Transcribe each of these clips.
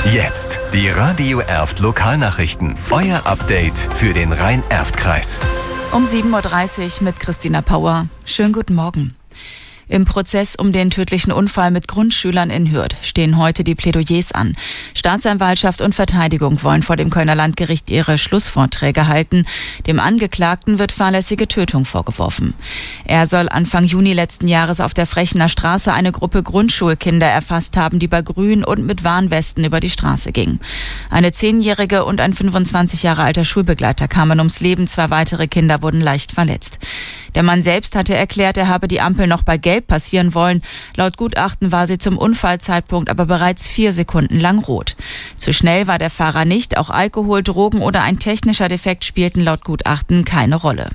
Jetzt die Radio Erft Lokalnachrichten. Euer Update für den Rhein-Erft-Kreis. Um 7.30 Uhr mit Christina Pauer. Schönen guten Morgen. Im Prozess um den tödlichen Unfall mit Grundschülern in Hürth stehen heute die Plädoyers an. Staatsanwaltschaft und Verteidigung wollen vor dem Kölner Landgericht ihre Schlussvorträge halten. Dem Angeklagten wird fahrlässige Tötung vorgeworfen. Er soll Anfang Juni letzten Jahres auf der Frechener Straße eine Gruppe Grundschulkinder erfasst haben, die bei Grün und mit Warnwesten über die Straße gingen. Eine 10-jährige und ein 25 Jahre alter Schulbegleiter kamen ums Leben, 2 weitere Kinder wurden leicht verletzt. Der Mann selbst hatte erklärt, er habe die Ampel noch bei Gelb passieren wollen. Laut Gutachten war sie zum Unfallzeitpunkt aber bereits 4 Sekunden lang rot. Zu schnell war der Fahrer nicht, auch Alkohol, Drogen oder ein technischer Defekt spielten laut Gutachten keine Rolle.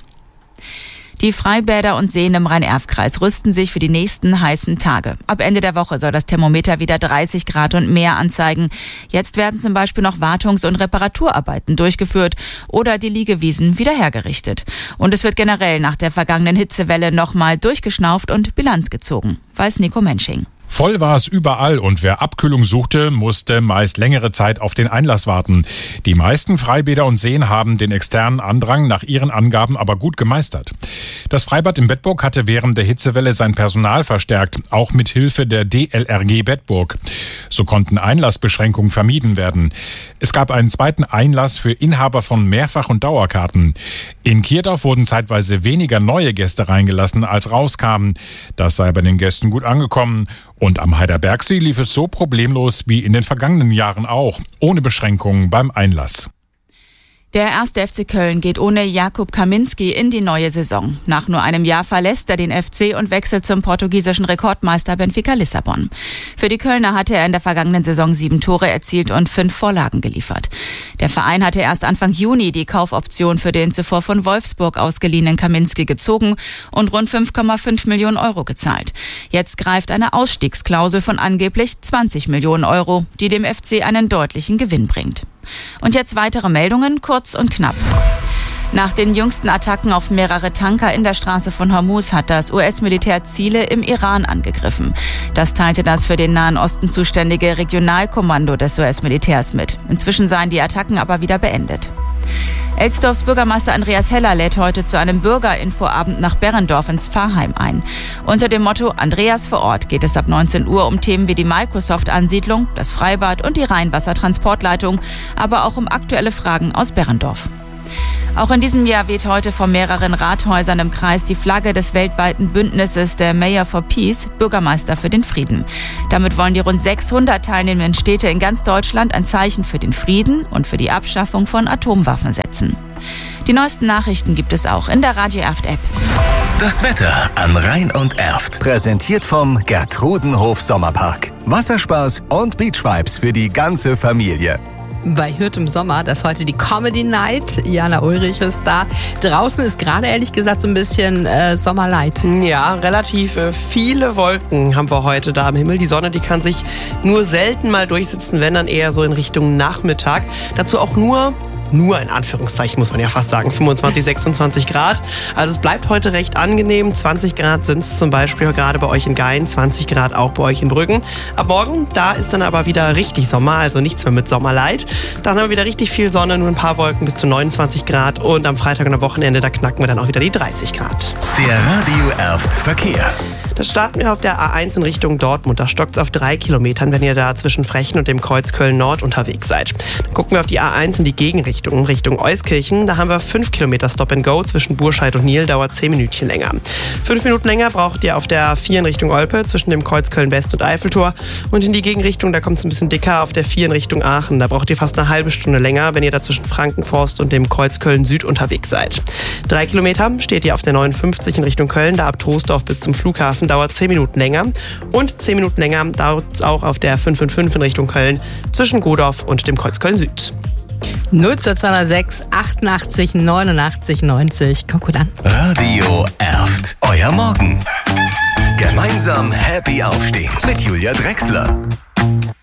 Die Freibäder und Seen im Rhein-Erft-Kreis rüsten sich für die nächsten heißen Tage. Ab Ende der Woche soll das Thermometer wieder 30 Grad und mehr anzeigen. Jetzt werden zum Beispiel noch Wartungs- und Reparaturarbeiten durchgeführt oder die Liegewiesen wieder hergerichtet. Und es wird generell nach der vergangenen Hitzewelle nochmal durchgeschnauft und Bilanz gezogen, weiß Nico Mensching. Voll war es überall und wer Abkühlung suchte, musste meist längere Zeit auf den Einlass warten. Die meisten Freibäder und Seen haben den externen Andrang nach ihren Angaben aber gut gemeistert. Das Freibad in Bedburg hatte während der Hitzewelle sein Personal verstärkt, auch mit Hilfe der DLRG Bedburg. So konnten Einlassbeschränkungen vermieden werden. Es gab einen zweiten Einlass für Inhaber von Mehrfach- und Dauerkarten. In Kirdorf wurden zeitweise weniger neue Gäste reingelassen, als rauskamen. Das sei bei den Gästen gut angekommen. Und am Heiderbergsee lief es so problemlos wie in den vergangenen Jahren auch, ohne Beschränkungen beim Einlass. Der 1. FC Köln geht ohne Jakub Kaminski in die neue Saison. Nach nur einem Jahr verlässt er den FC und wechselt zum portugiesischen Rekordmeister Benfica Lissabon. Für die Kölner hatte er in der vergangenen Saison 7 Tore erzielt und 5 Vorlagen geliefert. Der Verein hatte erst Anfang Juni die Kaufoption für den zuvor von Wolfsburg ausgeliehenen Kaminski gezogen und rund 5,5 Millionen Euro gezahlt. Jetzt greift eine Ausstiegsklausel von angeblich 20 Millionen Euro, die dem FC einen deutlichen Gewinn bringt. Und jetzt weitere Meldungen, kurz und knapp. Nach den jüngsten Attacken auf mehrere Tanker in der Straße von Hormuz hat das US-Militär Ziele im Iran angegriffen. Das teilte das für den Nahen Osten zuständige Regionalkommando des US-Militärs mit. Inzwischen seien die Attacken aber wieder beendet. Elsdorfs Bürgermeister Andreas Heller lädt heute zu einem Bürgerinfoabend nach Berrendorf ins Pfarrheim ein. Unter dem Motto Andreas vor Ort geht es ab 19 Uhr um Themen wie die Microsoft-Ansiedlung, das Freibad und die Rheinwassertransportleitung, aber auch um aktuelle Fragen aus Berrendorf. Auch in diesem Jahr weht heute vor mehreren Rathäusern im Kreis die Flagge des weltweiten Bündnisses der Mayor for Peace, Bürgermeister für den Frieden. Damit wollen die rund 600 teilnehmenden Städte in ganz Deutschland ein Zeichen für den Frieden und für die Abschaffung von Atomwaffen setzen. Die neuesten Nachrichten gibt es auch in der Radio Erft App. Das Wetter an Rhein und Erft. Präsentiert vom Gertrudenhof Sommerpark. Wasserspaß und Beachvibes für die ganze Familie. Bei Hürth im Sommer, das ist heute die Comedy Night. Jana Ulrich ist da. Draußen ist gerade ehrlich gesagt so ein bisschen Sommerlight. Ja, relativ viele Wolken haben wir heute da am Himmel. Die Sonne, die kann sich nur selten mal durchsetzen, wenn dann eher so in Richtung Nachmittag. Dazu auch nur in Anführungszeichen muss man ja fast sagen, 25, 26 Grad. Also es bleibt heute recht angenehm. 20 Grad sind es zum Beispiel gerade bei euch in Gein, 20 Grad auch bei euch in Brüggen. Ab morgen, da ist dann aber wieder richtig Sommer, also nichts mehr mit Sommerlight. Dann haben wir wieder richtig viel Sonne, nur ein paar Wolken bis zu 29 Grad. Und am Freitag und am Wochenende, da knacken wir dann auch wieder die 30 Grad. Der Radio Erft Verkehr. Das starten wir auf der A1 in Richtung Dortmund. Da stockt es auf 3 Kilometern, wenn ihr da zwischen Frechen und dem Kreuz Köln-Nord unterwegs seid. Dann gucken wir auf die A1 in die Gegenrichtung, Richtung Euskirchen. Da haben wir 5 Kilometer Stop and Go zwischen Burscheid und Niel, dauert 10 Minütchen länger. 5 Minuten länger braucht ihr auf der 4 in Richtung Olpe zwischen dem Kreuz Köln-West und Eiffeltor. Und in die Gegenrichtung, da kommt es ein bisschen dicker auf der 4 in Richtung Aachen. Da braucht ihr fast eine halbe Stunde länger, wenn ihr da zwischen Frankenforst und dem Kreuz Köln-Süd unterwegs seid. 3 Kilometer steht ihr auf der 59 in Richtung Köln, da ab Troisdorf bis zum Flughafen, dauert 10 Minuten länger. Und 10 Minuten länger dauert es auch auf der 555 in Richtung Köln zwischen Godorf und dem Kreuz Köln-Süd. 0206 88 89 90. Komm gut an. Radio Erft. Euer Morgen. Gemeinsam happy aufstehen mit Julia Drechsler.